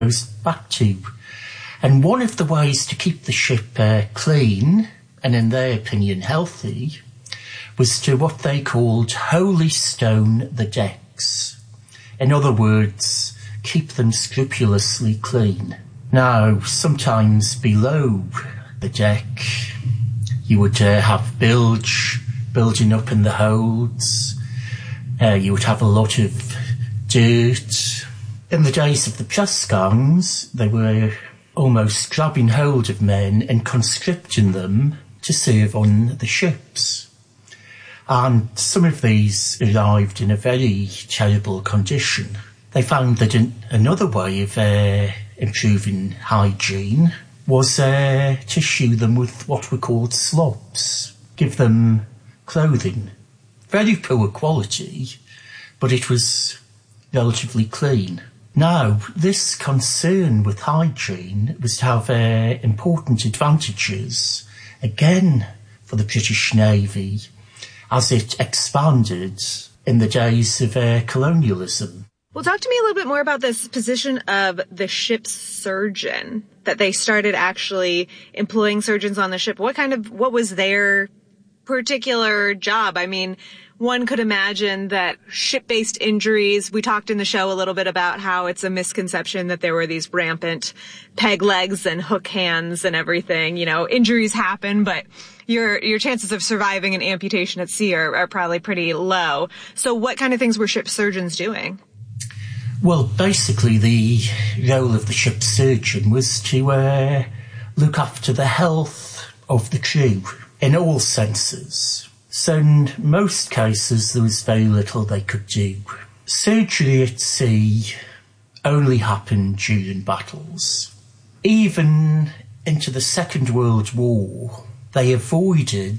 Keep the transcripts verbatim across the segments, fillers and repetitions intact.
goes back to. And one of the ways to keep the ship uh, clean, and in their opinion healthy, was to what they called holy stone the decks. In other words, keep them scrupulously clean. Now, sometimes below the deck, you would uh, have bilge building up in the holds. Uh, you would have a lot of dirt. In the days of the press gangs, they were almost grabbing hold of men and conscripting them to serve on the ships. And some of these arrived in a very terrible condition. They found that an, another way of uh, improving hygiene was uh, to shoe them with what were called slops, give them clothing. Very poor quality, but it was relatively clean. Now, this concern with hygiene was to have uh, important advantages, again, for the British Navy, as it expanded in the days of uh, colonialism. Well, talk to me a little bit more about this position of the ship's surgeon, that they started actually employing surgeons on the ship. What kind of, what was their particular job? I mean, one could imagine that ship-based injuries, we talked in the show a little bit about how it's a misconception that there were these rampant peg legs and hook hands and everything. You know, injuries happen, but your your chances of surviving an amputation at sea are, are probably pretty low. So what kind of things were ship surgeons doing? Well, basically the role of the ship surgeon was to uh, look after the health of the crew in all senses. So in most cases, there was very little they could do. Surgery at sea only happened during battles. Even into the Second World War, they avoided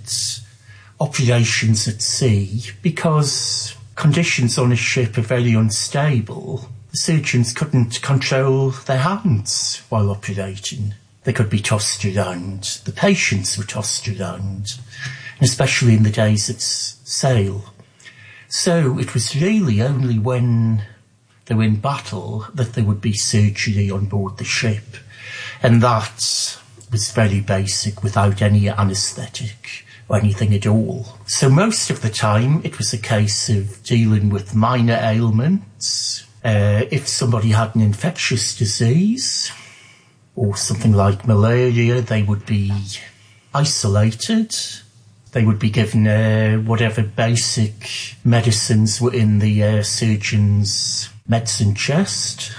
operations at sea because conditions on a ship are very unstable. The surgeons couldn't control their hands while operating. They could be tossed around. The patients were tossed around, especially in the days at sail. So it was really only when they were in battle that there would be surgery on board the ship. And that was very basic, without any anaesthetic or anything at all. So most of the time it was a case of dealing with minor ailments. Uh, if somebody had an infectious disease or something like malaria, they would be isolated. They would be given uh, whatever basic medicines were in the uh, surgeon's medicine chest.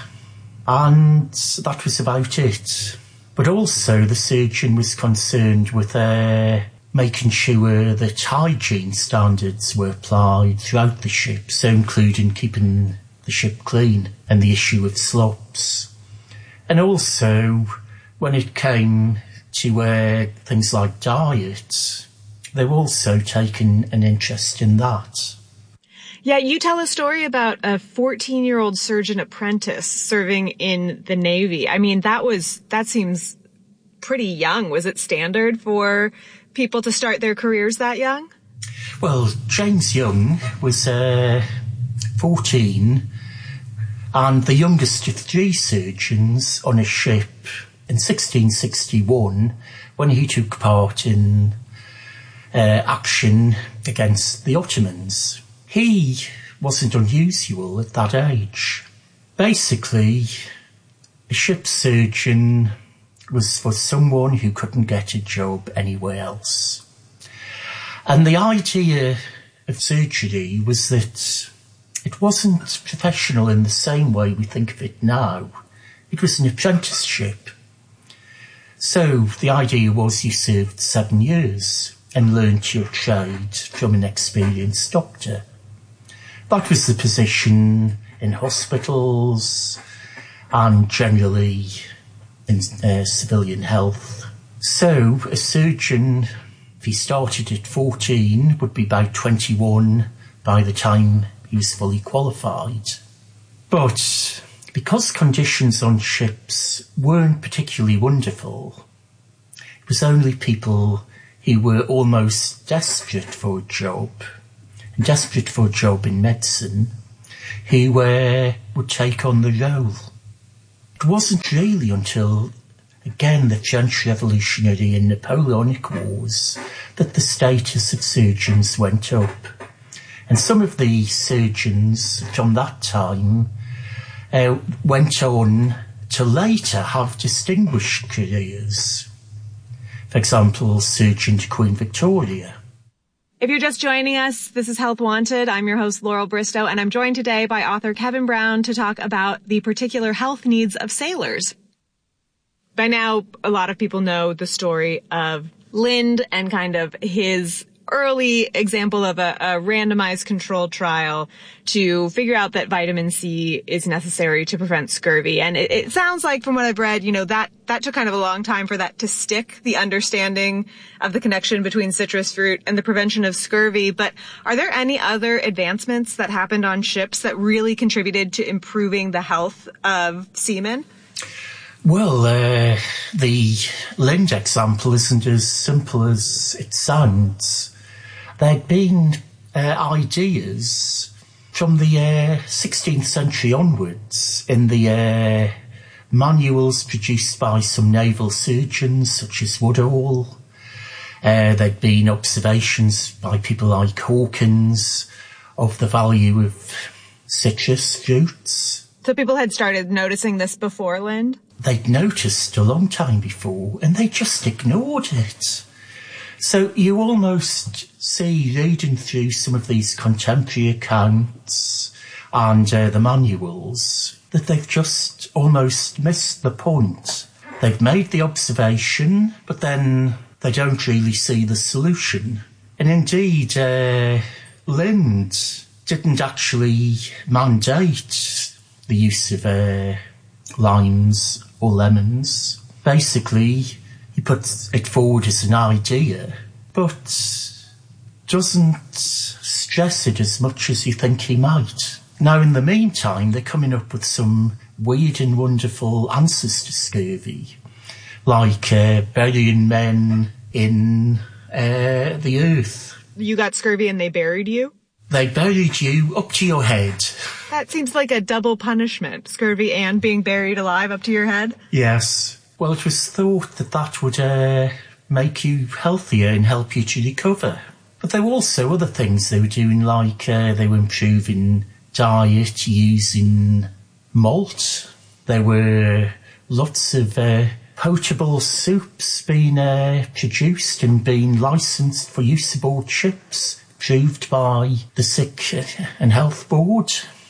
And that was about it. But also the surgeon was concerned with uh, making sure that hygiene standards were applied throughout the ship, so including keeping the ship clean and the issue of slops. And also, when it came to uh, things like diet, they were also taking an interest in that. Yeah, you tell a story about a fourteen-year-old surgeon apprentice serving in the Navy. I mean, that was, that seems pretty young. Was it standard for people to start their careers that young? Well, James Young was uh, fourteen and the youngest of three surgeons on a ship in sixteen sixty-one when he took part in uh, action against the Ottomans. He wasn't unusual at that age. Basically, a ship surgeon was for someone who couldn't get a job anywhere else. And the idea of surgery was that it wasn't professional in the same way we think of it now. It was an apprenticeship. So the idea was you served seven years and learnt your trade from an experienced doctor. That was the position in hospitals and generally in uh, civilian health. So a surgeon, if he started at fourteen, would be about twenty-one by the time he was fully qualified. But because conditions on ships weren't particularly wonderful, it was only people who were almost desperate for a job, desperate for a job in medicine, who uh, would take on the role. it wasn't really until, again, the French Revolutionary and Napoleonic Wars that the status of surgeons went up. And some of the surgeons from that time uh, went on to later have distinguished careers. For example, Surgeon to Queen Victoria. If you're just joining us, this is Health Wanted. I'm your host, Laurel Bristow, and I'm joined today by author Kevin Brown to talk about the particular health needs of sailors. By now, a lot of people know the story of Lind and kind of his early example of a, a randomized controlled trial to figure out that vitamin C is necessary to prevent scurvy. And it, it sounds like, from what I've read, you know, that, that took kind of a long time for that to stick, the understanding of the connection between citrus fruit and the prevention of scurvy. But are there any other advancements that happened on ships that really contributed to improving the health of seamen? Well, uh, the Lind example isn't as simple as it sounds. There'd been uh, ideas from the uh, sixteenth century onwards in the uh, manuals produced by some naval surgeons such as Woodall. Uh, there'd been observations by people like Hawkins of the value of citrus fruits. So people had started noticing this before Lind? They'd noticed a long time before, and they just ignored it. So you almost see, reading through some of these contemporary accounts and uh, the manuals, that they've just almost missed the point. They've made the observation, but then they don't really see the solution. And indeed, uh, Lind didn't actually mandate the use of uh, limes or lemons. Basically, he puts it forward as an idea, but doesn't stress it as much as you think he might. Now, in the meantime, they're coming up with some weird and wonderful answers to scurvy, like uh, burying men in uh, the earth. You got scurvy and they buried you? They buried you up to your head. That seems like a double punishment, scurvy and being buried alive up to your head. Yes. Well, it was thought that that would uh, make you healthier and help you to recover. But there were also other things they were doing, like uh, they were improving diet using malt. There were lots of uh, potable soups being uh, produced and being licensed for use aboard ships, approved by the Sick and Health Board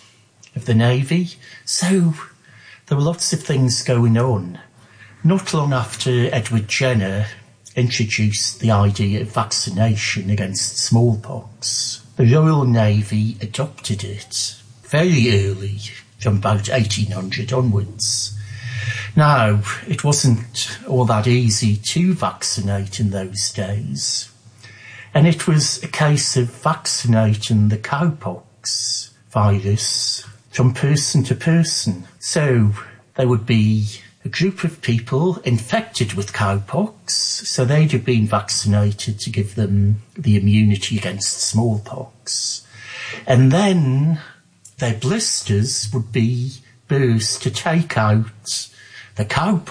of the Navy. So there were lots of things going on. Not long after Edward Jenner introduced the idea of vaccination against smallpox, the Royal Navy adopted it very early, from about eighteen hundred onwards. Now, it wasn't all that easy to vaccinate in those days, and it was a case of vaccinating the cowpox virus from person to person. So there would be a group of people infected with cowpox, so they'd have been vaccinated to give them the immunity against smallpox. And then their blisters would be burst to take out the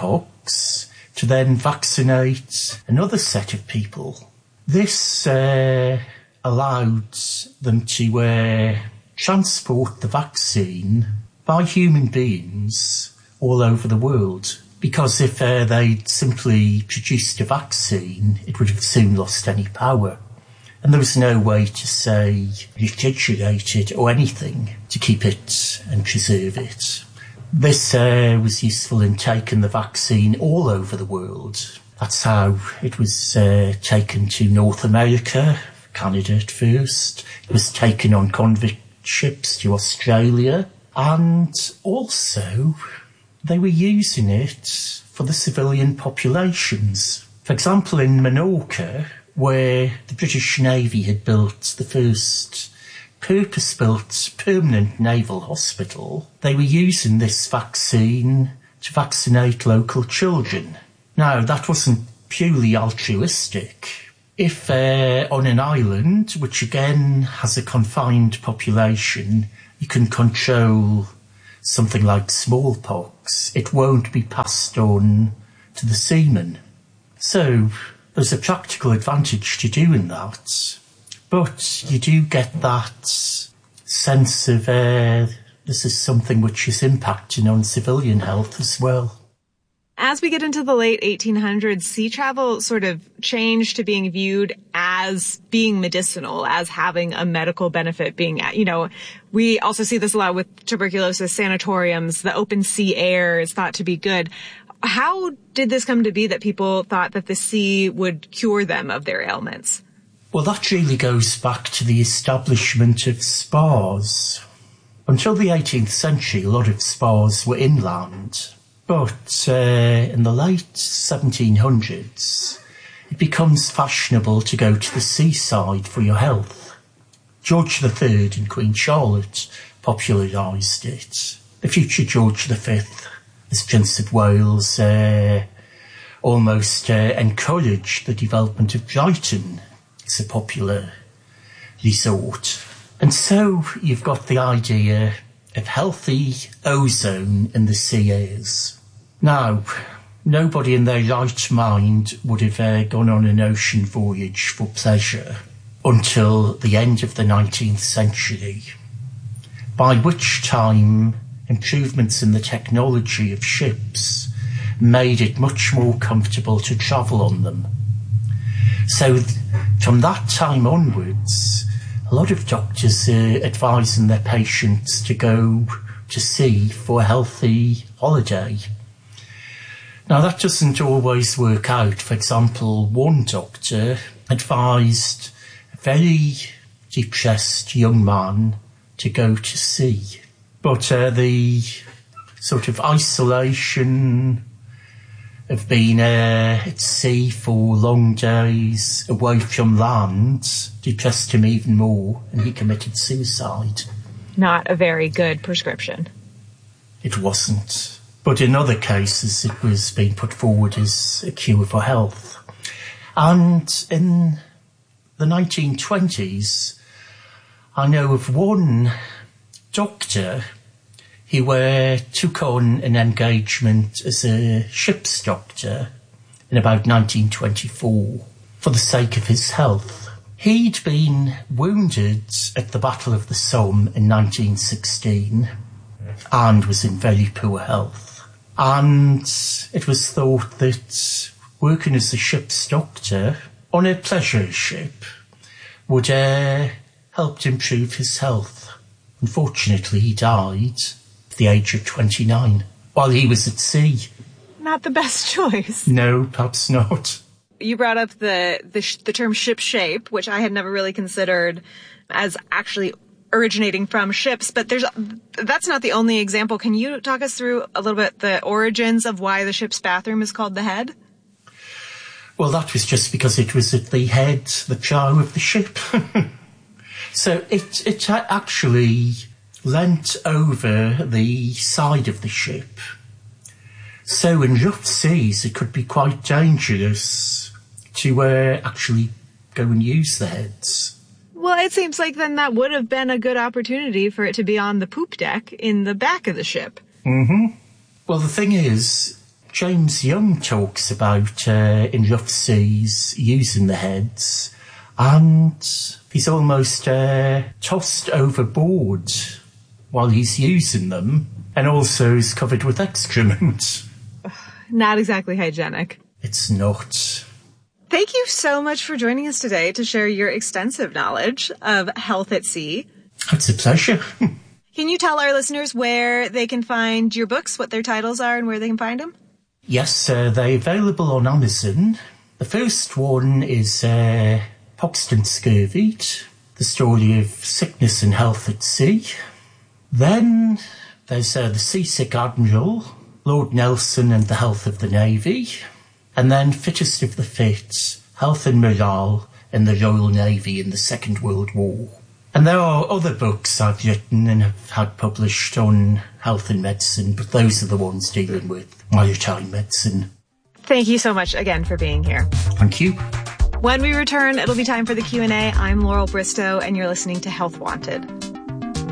cowpox to then vaccinate another set of people. This uh, allowed them to uh, transport the vaccine by human beings all over the world, because if uh, they'd simply produced a vaccine, it would have soon lost any power. And there was no way to, say, refrigerate it or anything to keep it and preserve it. This uh, was useful in taking the vaccine all over the world. That's how it was uh, taken to North America, Canada at first. It was taken on convict ships to Australia, and also they were using it for the civilian populations. For example, in Menorca, where the British Navy had built the first purpose-built permanent naval hospital, they were using this vaccine to vaccinate local children. Now, that wasn't purely altruistic. If uh, on an island, which again has a confined population, you can control something like smallpox, it won't be passed on to the seamen. So there's a practical advantage to doing that. But you do get that sense of uh, this is something which is impacting on civilian health as well. As we get into the late eighteen hundreds, sea travel sort of changed to being viewed as being medicinal, as having a medical benefit, being, you know, we also see this a lot with tuberculosis, sanatoriums, the open sea air is thought to be good. How did this come to be that people thought that the sea would cure them of their ailments? Well, that really goes back to the establishment of spas. Until the eighteenth century, a lot of spas were inland. But uh, in the late seventeen hundreds, it becomes fashionable to go to the seaside for your health. George the Third and Queen Charlotte popularised it. The future George the Fifth, as Prince of Wales, uh, almost uh, encouraged the development of Brighton as a popular resort. And so you've got the idea of healthy ozone in the sea airs. Now, nobody in their right mind would have uh, gone on an ocean voyage for pleasure until the end of the nineteenth century, by which time improvements in the technology of ships made it much more comfortable to travel on them. So th- from that time onwards, a lot of doctors are advising their patients to go to sea for a healthy holiday. Now, that doesn't always work out. For example, one doctor advised a very depressed young man to go to sea. But uh, the sort of isolation of being uh, at sea for long days away from land depressed him even more, and he committed suicide. Not a very good prescription. It wasn't. But in other cases, it was being put forward as a cure for health. And in the nineteen twenties, I know of one doctor who uh, took on an engagement as a ship's doctor in about nineteen twenty-four for the sake of his health. He'd been wounded at the Battle of the Somme in nineteen sixteen and was in very poor health. And it was thought that working as a ship's doctor on a pleasure ship would uh, help improve his health. Unfortunately, he died at the age of twenty-nine while he was at sea. Not the best choice. No, perhaps not. You brought up the, the, sh- the term ship shape, which I had never really considered as actually originating from ships, but there's that's not the only example. Can you talk us through a little bit the origins of why the ship's bathroom is called the head? Well, that was just because it was at the head, the prow of the ship. So it it actually leant over the side of the ship. So in rough seas, it could be quite dangerous to uh, actually go and use the heads. Well, it seems like then that would have been a good opportunity for it to be on the poop deck in the back of the ship. Mm-hmm. Well, the thing is, James Young talks about uh, in rough seas using the heads, and he's almost uh, tossed overboard while he's using them, and also is covered with excrement. Not exactly hygienic. It's not. Thank you so much for joining us today to share your extensive knowledge of health at sea. It's a pleasure. Can you tell our listeners where they can find your books, what their titles are, and where they can find them? Yes, uh, they're available on Amazon. The first one is uh, Poxed and Scurvied, the story of sickness and health at sea. Then there's uh, The Seasick Admiral, Lord Nelson and the Health of the Navy. And then Fittest of the Fit, Health and Morale in the Royal Navy in the Second World War. And there are other books I've written and have had published on health and medicine, but those are the ones dealing with maritime medicine. Thank you so much again for being here. Thank you. When we return, it'll be time for the Q and A. I'm Laurel Bristow, and you're listening to Health Wanted.